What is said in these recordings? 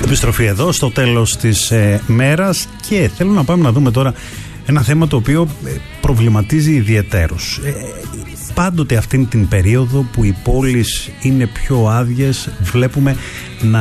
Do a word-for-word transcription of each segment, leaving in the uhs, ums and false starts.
Επιστροφή εδώ στο τέλος της ε, μέρας και θέλω να πάμε να δούμε τώρα ένα θέμα το οποίο προβληματίζει ιδιαιτέρως. Ε, πάντοτε αυτήν την περίοδο που οι πόλεις είναι πιο άδειες βλέπουμε να,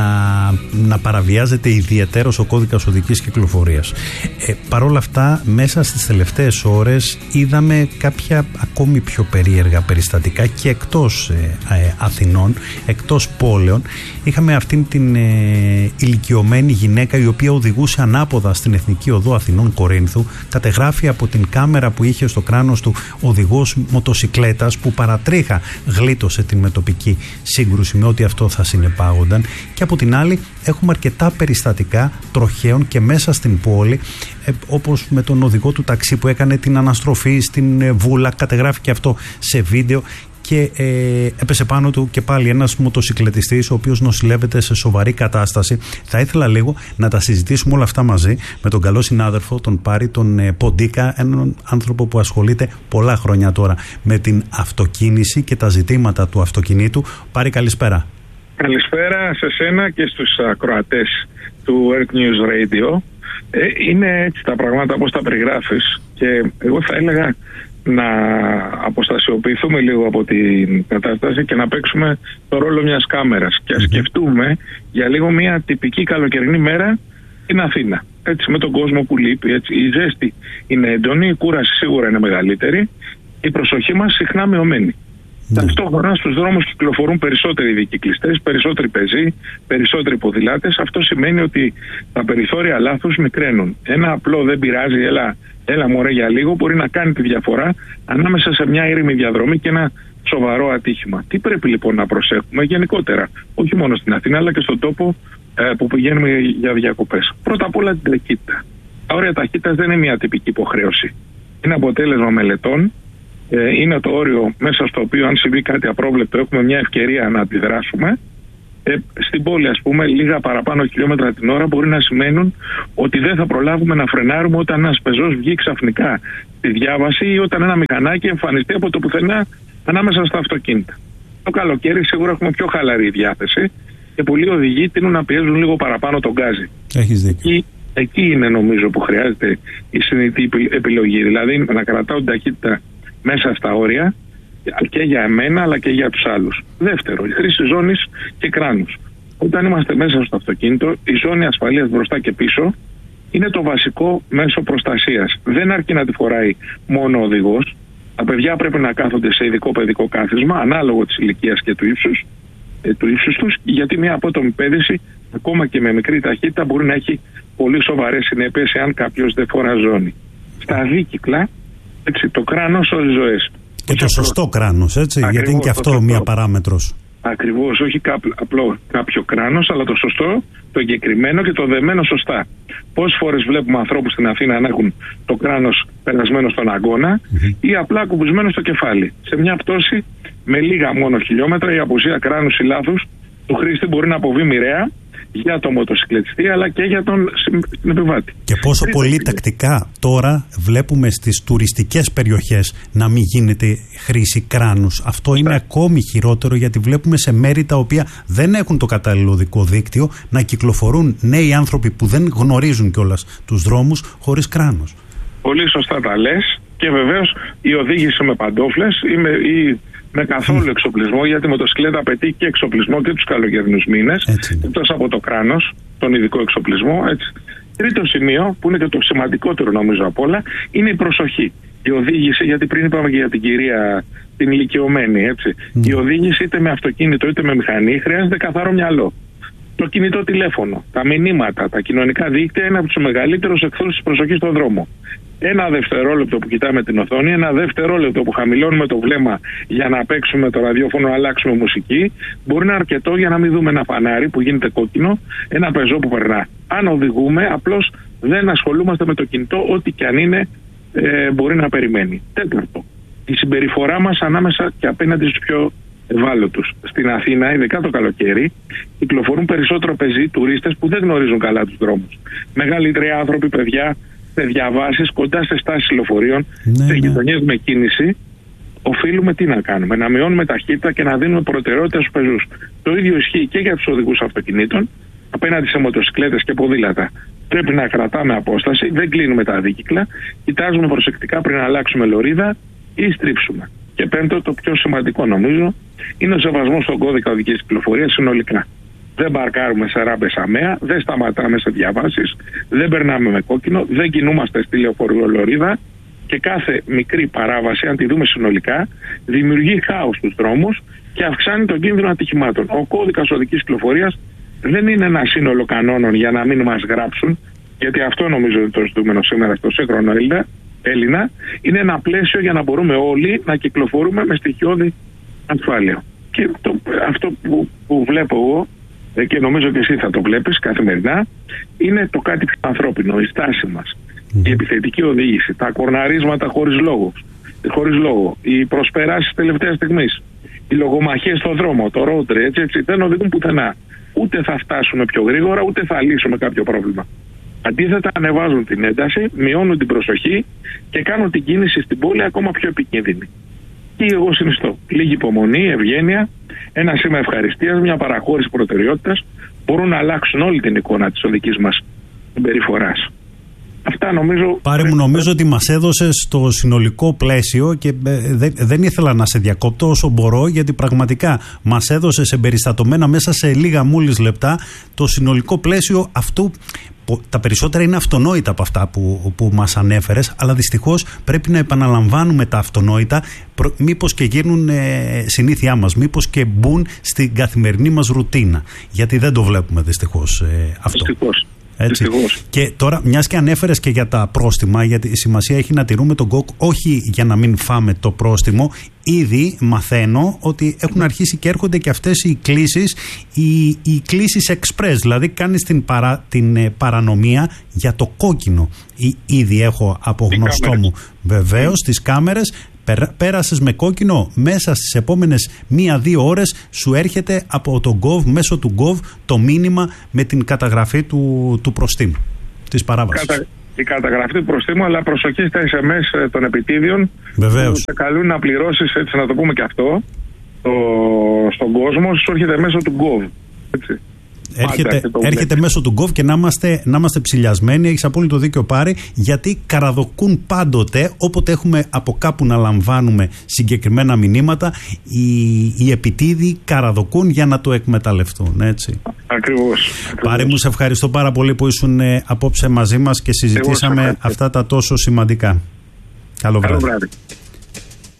να παραβιάζεται ιδιαιτέρως ο κώδικας οδικής κυκλοφορίας. Ε, Παρ' όλα αυτά, μέσα στις τελευταίες ώρες είδαμε κάποια ακόμη πιο περίεργα περιστατικά και εκτός ε, ε, Αθηνών, εκτός πόλεων. Είχαμε αυτήν την ε, ηλικιωμένη γυναίκα η οποία οδηγούσε ανάποδα στην Εθνική Οδό Αθηνών Κορίνθου. Κατεγράφει από την κάμερα που είχε στο κράνος του οδηγός μοτοσικλέτας που παρατρίχα γλίτωσε την μετοπική σύγκρουση με ό,τι αυτό θα συνεπάγονταν. Και από την άλλη έχουμε αρκετά περιστατικά τροχαίων και μέσα στην πόλη, ε, όπως με τον οδηγό του ταξί που έκανε την αναστροφή στην ε, Βούλα, κατεγράφηκε αυτό σε βίντεο και ε, έπεσε πάνω του και πάλι ένας μοτοσικλετιστής ο οποίος νοσηλεύεται σε σοβαρή κατάσταση. Θα ήθελα λίγο να τα συζητήσουμε όλα αυτά μαζί με τον καλό συνάδελφο, τον Πάρη, τον ε, Ποντίκα, έναν άνθρωπο που ασχολείται πολλά χρόνια τώρα με την αυτοκίνηση και τα ζητήματα του αυτοκινήτου. Πάρη, καλησπέρα. Καλησπέρα σε σένα και στους ακροατές του Earth News Radio. Ε, είναι έτσι τα πράγματα όπως τα περιγράφεις και εγώ θα έλεγα να αποστασιοποιηθούμε λίγο από την κατάσταση και να παίξουμε το ρόλο μιας κάμερας και να σκεφτούμε για λίγο μια τυπική καλοκαιρινή μέρα στην Αθήνα. Έτσι, με τον κόσμο που λείπει, έτσι, η ζέστη είναι έντονη, η κούραση σίγουρα είναι μεγαλύτερη, η προσοχή μας συχνά μειωμένη. Ναι. Ταυτόχρονα στους δρόμους κυκλοφορούν περισσότεροι δικυκλιστές, περισσότεροι πεζοί, περισσότεροι ποδηλάτες. Αυτό σημαίνει ότι τα περιθώρια λάθους μικραίνουν. Ένα απλό δεν πειράζει, έλα, έλα μωρέ για λίγο, μπορεί να κάνει τη διαφορά ανάμεσα σε μια ήρεμη διαδρομή και ένα σοβαρό ατύχημα. Τι πρέπει λοιπόν να προσέχουμε γενικότερα, όχι μόνο στην Αθήνα αλλά και στον τόπο ε, που πηγαίνουμε για διακοπές. Πρώτα απ' όλα την ταχύτητα. Τα όρια ταχύτητας δεν είναι μια τυπική υποχρέωση. Είναι αποτέλεσμα μελετών. Είναι το όριο μέσα στο οποίο αν συμβεί κάτι απρόβλεπτο έχουμε μια ευκαιρία να αντιδράσουμε. Ε, στην πόλη ας πούμε λίγα παραπάνω χιλιόμετρα την ώρα μπορεί να σημαίνουν ότι δεν θα προλάβουμε να φρενάρουμε όταν ένας πεζός βγει ξαφνικά στη διάβαση ή όταν ένα μηχανάκι εμφανιστεί από το πουθενά ανάμεσα στα αυτοκίνητα. Το καλοκαίρι σίγουρα έχουμε πιο χαλαρή διάθεση και πολλοί οδηγοί τείνουν να πιέζουν λίγο παραπάνω τον γκάζι. Έχεις δίκιο. Εκεί, εκεί είναι νομίζω που χρειάζεται η συνειδητή επιλογή, δηλαδή να κρατάω την ταχύτητα μέσα στα όρια και για εμένα αλλά και για τους άλλους. Δεύτερο, η χρήση ζώνης και κράνους. Όταν είμαστε μέσα στο αυτοκίνητο, η ζώνη ασφαλείας μπροστά και πίσω είναι το βασικό μέσο προστασίας. Δεν αρκεί να τη φοράει μόνο ο οδηγός. Τα παιδιά πρέπει να κάθονται σε ειδικό παιδικό κάθισμα, ανάλογο της ηλικίας και του ύψους, ε, του ύψους τους, γιατί μια απότομη πέδηση, ακόμα και με μικρή ταχύτητα, μπορεί να έχει πολύ σοβαρές συνέπειες εάν κάποιος δεν φορά ζώνη. Στα δίκυκλα, έτσι, το κράνος σώζει ζωές. Και το σωστό κράνος, έτσι, ακριβώς, γιατί είναι και αυτό μία παράμετρος. Ακριβώς, όχι κάποιο, απλό κάποιο κράνος, αλλά το σωστό, το εγκεκριμένο και το δεμένο σωστά. Πόσες φορές βλέπουμε ανθρώπους στην Αθήνα να έχουν το κράνος περασμένο στον αγώνα mm-hmm. ή απλά κουμπισμένο στο κεφάλι. Σε μια πτώση με λίγα μόνο χιλιόμετρα η απουσία κράνους ή λάθους του χρήστη μπορεί να αποβεί μοιραία για τον μοτοσυκλετιστή αλλά και για τον επιβάτη. Και πόσο Τρίτο πολύ τακτικά τώρα βλέπουμε στις τουριστικές περιοχές να μην γίνεται χρήση κράνους. Αυτό είναι ακόμη χειρότερο γιατί βλέπουμε σε μέρη τα οποία δεν έχουν το κατάλληλο οδικό δίκτυο να κυκλοφορούν νέοι άνθρωποι που δεν γνωρίζουν κιόλας τους δρόμους χωρίς κράνος. Πολύ σωστά τα λες και βεβαίως η οδήγηση με παντόφλες ή με, ή με καθόλου εξοπλισμό, γιατί η μοτοσυκλέτα απαιτεί και εξοπλισμό και τους καλοκαιρινούς μήνες, εκτός από το κράνος, τον ειδικό εξοπλισμό. Έτσι. Τρίτο σημείο, που είναι και το σημαντικότερο νομίζω απ' όλα, είναι η προσοχή. Η οδήγηση, γιατί πριν είπαμε και για την κυρία την ηλικιωμένη, έτσι. Mm. Η οδήγηση είτε με αυτοκίνητο είτε με μηχανή χρειάζεται καθαρό μυαλό. Το κινητό τηλέφωνο, τα μηνύματα, τα κοινωνικά δίκτυα είναι από τους μεγαλύτερους εχθρούς της προσοχής στον δρόμο. Ένα δευτερόλεπτο που κοιτάμε την οθόνη, ένα δευτερόλεπτο που χαμηλώνουμε το βλέμμα για να παίξουμε το ραδιόφωνο, να αλλάξουμε μουσική, μπορεί να είναι αρκετό για να μην δούμε ένα φανάρι που γίνεται κόκκινο, ένα πεζό που περνά. Αν οδηγούμε, απλώς δεν ασχολούμαστε με το κινητό, ό,τι και αν είναι ε, μπορεί να περιμένει. Τέταρτο, η συμπεριφορά μας ανάμεσα και απέναντι στους πιο ευάλωτους. Στην Αθήνα, ειδικά το καλοκαίρι, κυκλοφορούν περισσότερο πεζοί, τουρίστες που δεν γνωρίζουν καλά τους δρόμους. Μεγαλύτεροι άνθρωποι, παιδιά, σε διαβάσεις, κοντά σε στάσεις λεωφορείων, ναι, σε γειτονιές με κίνηση. Οφείλουμε τι να κάνουμε, να μειώνουμε ταχύτητα και να δίνουμε προτεραιότητα στους πεζούς. Το ίδιο ισχύει και για τους οδηγούς αυτοκινήτων απέναντι σε μοτοσυκλέτες και ποδήλατα. Πρέπει να κρατάμε απόσταση, δεν κλείνουμε τα αδίκυκλα, κοιτάζουμε προσεκτικά πριν αλλάξουμε λωρίδα ή στρίψουμε. Και πέμπτο, το πιο σημαντικό νομίζω, είναι ο σεβασμός στον κώδικα οδικής κυκλοφορίας συνολικά. Δεν μπαρκάρουμε σε ράμπες αμαία, δεν σταματάμε σε διαβάσεις, δεν περνάμε με κόκκινο, δεν κινούμαστε στη λεωφορειολωρίδα και κάθε μικρή παράβαση, αν τη δούμε συνολικά, δημιουργεί χάος στους δρόμους και αυξάνει τον κίνδυνο ατυχημάτων. Ο κώδικας οδικής κυκλοφορίας δεν είναι ένα σύνολο κανόνων για να μην μας γράψουν, γιατί αυτό νομίζω είναι το ζητούμενο σήμερα στο σύγχρονο Έλληνα. Είναι ένα πλαίσιο για να μπορούμε όλοι να κυκλοφορούμε με στοιχειώδη ασφάλεια. Και το, αυτό που, που βλέπω εγώ, και νομίζω ότι εσύ θα το βλέπεις καθημερινά, είναι το κάτι πιο ανθρώπινο, η στάση μας. Mm. Η επιθετική οδήγηση, τα κορναρίσματα χωρίς λόγο, χωρίς λόγο, οι προσπεράσεις τελευταίας στιγμής, οι λογομαχίες στον δρόμο, το road rage, έτσι, έτσι, δεν οδηγούν πουθενά. Ούτε θα φτάσουμε πιο γρήγορα, ούτε θα λύσουμε κάποιο πρόβλημα. Αντίθετα, ανεβάζουν την ένταση, μειώνουν την προσοχή και κάνουν την κίνηση στην πόλη ακόμα πιο επικίνδυνη. Και εγώ συνιστώ λίγη υπομονή, ευγένεια, ένα σήμα ευχαριστίας, μια παραχώρηση προτεραιότητας μπορούν να αλλάξουν όλη την εικόνα της οδικής μας συμπεριφοράς. Αυτά νομίζω. Πάρε μου, νομίζω ότι μας έδωσες το συνολικό πλαίσιο και δεν, δεν ήθελα να σε διακόπτω όσο μπορώ, γιατί πραγματικά μας έδωσες εμπεριστατωμένα μέσα σε λίγα μόλις λεπτά το συνολικό πλαίσιο αυτού. Τα περισσότερα είναι αυτονόητα από αυτά που, που μας ανέφερες, αλλά δυστυχώς πρέπει να επαναλαμβάνουμε τα αυτονόητα, μήπως και γίνουν ε, συνήθειά μας, μήπως και μπουν στην καθημερινή μας ρουτίνα, γιατί δεν το βλέπουμε δυστυχώς ε, αυτό. Δυστυχώς. Έτσι. Και τώρα, μιας και ανέφερες και για τα πρόστιμα, γιατί η σημασία έχει να τηρούμε τον κοκ, όχι για να μην φάμε το πρόστιμο. Ήδη μαθαίνω ότι έχουν αρχίσει και έρχονται και αυτές οι κλήσεις, οι, οι κλήσεις express, δηλαδή κάνεις την, παρα, την ε, παρανομία για το κόκκινο. Ή, ήδη έχω από γνωστό μου βεβαίως τις κάμερες. Πέρασες με κόκκινο, μέσα στις επόμενες μία-δύο ώρες σου έρχεται από το Gov, μέσω του Gov, το μήνυμα με την καταγραφή του, του προστίμου, της παράβασης. Κατα, η καταγραφή του προστίμου, αλλά προσοχή στα ες εμ ες των επιτίδιων. Βεβαίως. Που σε καλούν να πληρώσεις, έτσι να το πούμε και αυτό, το, στον κόσμο, σου έρχεται μέσω του Gov. Έτσι. Έρχεται, έρχεται μέσω του Gov και να είμαστε, να είμαστε ψηλιασμένοι. Έχεις απόλυτο δίκιο, Πάρη, γιατί καραδοκούν πάντοτε, όποτε έχουμε από κάπου να λαμβάνουμε συγκεκριμένα μηνύματα, οι, οι επιτίδιοι καραδοκούν για να το εκμεταλλευτούν, έτσι. Ακριβώς. Πάρη μου, σε ευχαριστώ πάρα πολύ που ήσουν απόψε μαζί μας και συζητήσαμε αυτά τα τόσο σημαντικά. Καλό βράδυ. Καλό βράδυ.